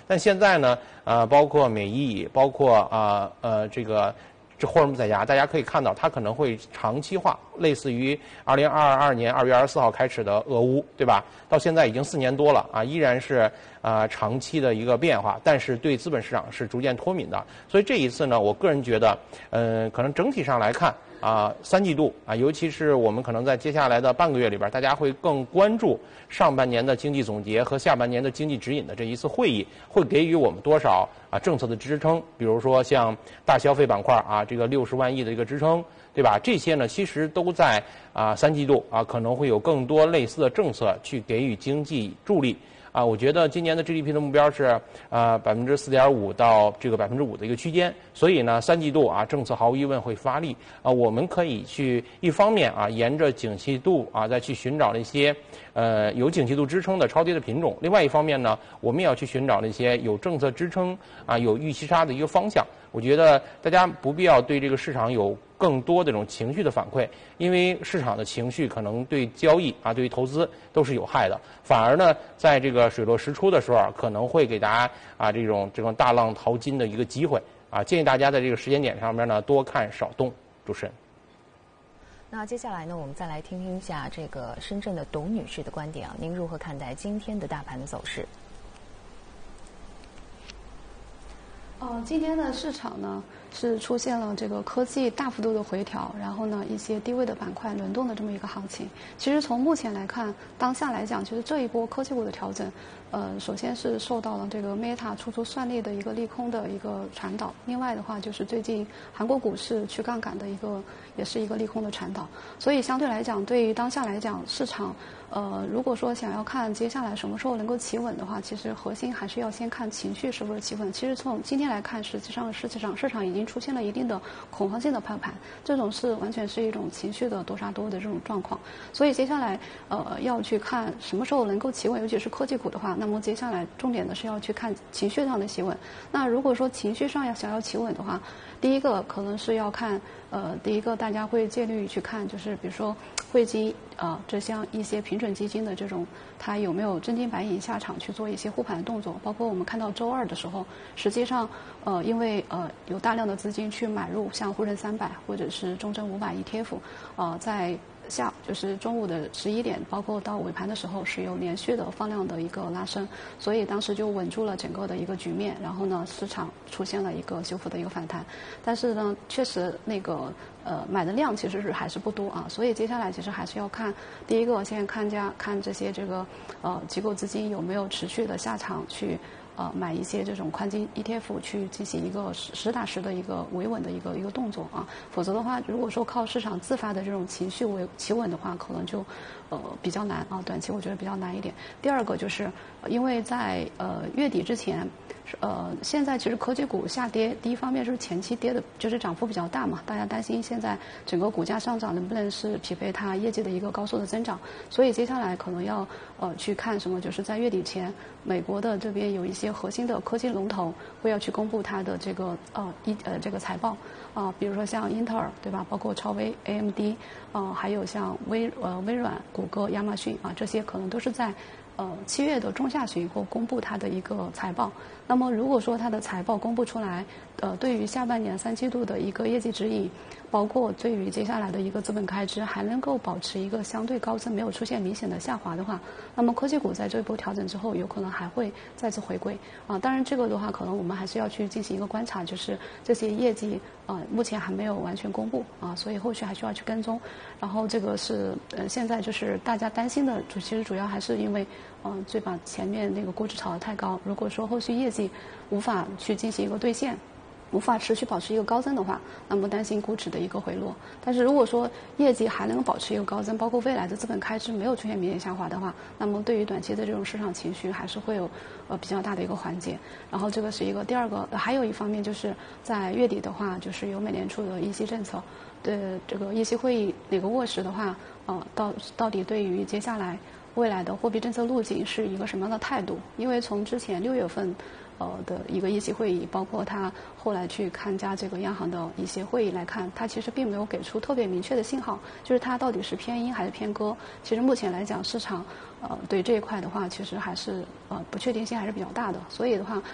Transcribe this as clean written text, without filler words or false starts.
但现在呢，包括美伊，包括这霍尔木兹海峡，大家可以看到，它可能会长期化，类似于2022年2月24号开始的俄乌，对吧？到现在已经4年多了啊，依然是长期的一个变化，但是对资本市场是逐渐脱敏的。所以这一次呢，我个人觉得，可能整体上来看。3季度啊，尤其是我们可能在接下来的半个月里边，大家会更关注上半年的经济总结和下半年的经济指引的这一次会议，会给予我们多少政策的支撑？比如说像大消费板块这个60万亿的一个支撑，对吧？这些呢，其实都在3季度可能会有更多类似的政策去给予经济助力。我觉得今年的 GDP 的目标是4.5%到这个5%的一个区间，所以呢，3季度政策毫无疑问会发力我们可以去一方面沿着景气度再去寻找那些有景气度支撑的超跌的品种，另外一方面呢，我们也要去寻找那些有政策支撑有预期差的一个方向。我觉得大家不必要对这个市场有更多的这种情绪的反馈，因为市场的情绪可能对交易对于投资都是有害的。反而呢，在这个水落石出的时候可能会给大家这种大浪淘金的一个机会建议大家在这个时间点上面呢多看少动。主持人。 那接下来呢，我们再来听听一下这个深圳的董女士的观点您如何看待今天的大盘的走势？ 今天的市场呢是出现了这个科技大幅度的回调，然后呢一些低位的板块轮动的这么一个行情。其实从目前来看，当下来讲，其实这一波科技股的调整，首先是受到了这个 Meta 出算力的一个利空的一个传导，另外的话就是最近韩国股市去杠杆的也是一个利空的传导。所以相对来讲，对于当下来讲，市场如果说想要看接下来什么时候能够企稳的话，其实核心还是要先看情绪是不是企稳。其实从今天来看，实际上市场已经出现了一定的恐慌性的抛盘，这种是完全是一种情绪的多杀多的这种状况。所以接下来要去看什么时候能够企稳，尤其是科技股的话，那么接下来重点的是要去看情绪上的企稳。那如果说情绪上想要企稳的话，第一个可能是要看第一个大家会借力去看，就是比如说汇基这像一些平准基金的这种，它有没有真金白银下场去做一些护盘的动作。包括我们看到周二的时候，实际上因为有大量的资金去买入像沪深300或者是中证500 ETF，在就是中午的11点，包括到尾盘的时候是有连续的放量的一个拉升，所以当时就稳住了整个的一个局面。然后呢，市场出现了一个修复的一个反弹，但是呢，确实那个买的量其实是还是不多所以接下来其实还是要看第一个，先看这些这个机构资金有没有持续的下场去。买一些这种宽基 ETF 去进行一个实打实的一个维稳的一个动作否则的话，如果说靠市场自发的这种情绪企稳的话，可能就比较难短期我觉得比较难一点。第二个就是因为在月底之前，现在其实科技股下跌，第一方面是前期跌的就是涨幅比较大嘛，大家担心现在整个股价上涨能不能是匹配它业绩的一个高速的增长，所以接下来可能要去看什么，就是在月底前，美国的这边有一些核心的科技龙头会要去公布它的这个这个财报比如说像英特尔对吧，包括超微 AMD 还有像微软、谷歌、亚马逊这些可能都是在7月的中下旬以后公布它的一个财报。那么如果说它的财报公布出来，对于下半年3季度的一个业绩指引，包括对于接下来的一个资本开支还能够保持一个相对高增，没有出现明显的下滑的话，那么科技股在这一波调整之后，有可能还会再次回归当然这个的话，可能我们还是要去进行一个观察，就是这些业绩目前还没有完全公布所以后续还需要去跟踪。然后这个是现在就是大家担心的其实主要还是因为最把前面那个估值炒得太高，如果说后续业绩无法去进行一个兑现，无法持续保持一个高增的话，那么担心估值的一个回落。但是如果说业绩还能保持一个高增，包括未来的资本开支没有出现明显下滑的话，那么对于短期的这种市场情绪还是会有比较大的一个缓解。然后这个是一个，第二个还有一方面就是在月底的话，就是有美联储的议息政策，对这个议息会议哪个落实的话，到底对于接下来未来的货币政策路径是一个什么样的态度？因为从之前6月份的一个议息会议，包括他后来去参加这个央行的一些会议来看，他其实并没有给出特别明确的信号，就是它到底是偏鹰还是偏鸽。其实目前来讲，市场对这一块的话，其实还是不确定性还是比较大的。所以的话，